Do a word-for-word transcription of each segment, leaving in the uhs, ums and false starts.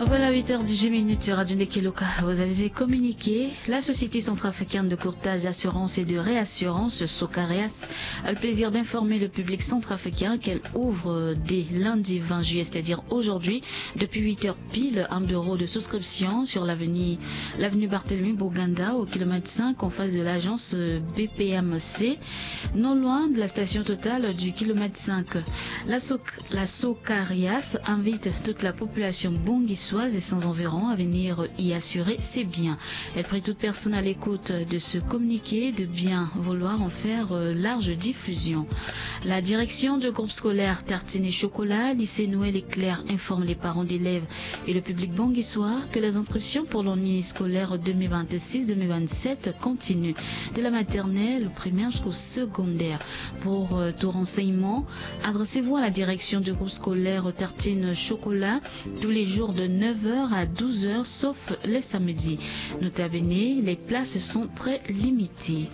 Voilà huit heures dix-huit minutes sur Radio Nekeloka. Vous avez communiqué. La Société centrafricaine de courtage, d'assurance et de réassurance, Socarias, a le plaisir d'informer le public centrafricain qu'elle ouvre dès lundi vingt juillet, c'est-à-dire aujourd'hui, depuis huit heures pile, un bureau de souscription sur l'avenue l'avenue Barthélemy Bouganda, au kilomètre cinq, en face de l'agence B P M C, non loin de la station totale du kilomètre cinq. La, so la Socarias invite toute la population bonguissoise et sans environ à venir y assurer ses biens. Elle prie toute personne à l'écoute de se communiquer, de bien vouloir en faire large diffusion. La direction du groupe scolaire Tartine et Chocolat, lycée Noël Éclair, informe les parents d'élèves et le public bonguissois que les inscriptions pour l'année scolaire deux mille vingt-six deux mille vingt-sept continuent de la maternelle au primaire jusqu'au secondaire. Pour euh, tout renseignement, adressez-vous à la direction du groupe scolaire Tartine Chocolat tous les jours de neuf heures à douze heures, sauf les samedis. Notez bene, les places sont très limitées.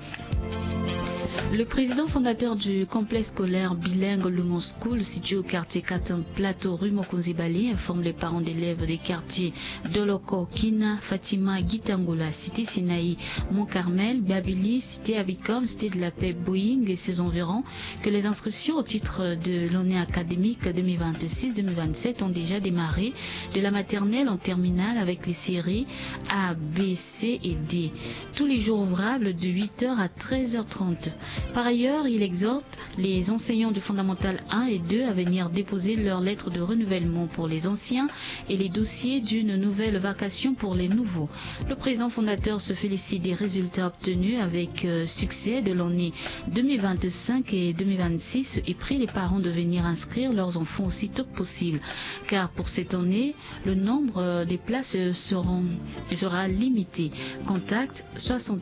Le président fondateur du complexe scolaire bilingue Lumon School, situé au quartier Katam Plateau, rue Mokonzibali, informe les parents d'élèves des quartiers Doloko, Kina, Fatima, Gitangola, Cité Sinaï, Mont-Carmel, Babili, Cité Abicom, Cité de la Paix, Boeing et ses environs que les inscriptions au titre de l'année académique deux mille vingt-six deux mille vingt-sept ont déjà démarré de la maternelle en terminale avec les séries A, B, C et D. Tous les jours ouvrables de huit heures à treize heures trente. Par ailleurs, il exhorte les enseignants du fondamental un et deux à venir déposer leurs lettres de renouvellement pour les anciens et les dossiers d'une nouvelle vacation pour les nouveaux. Le président fondateur se félicite des résultats obtenus avec euh, succès de l'année deux mille vingt-cinq et deux mille vingt-six et prie les parents de venir inscrire leurs enfants aussitôt que possible, car pour cette année, le nombre euh, des places seront, sera limité. Contact soixante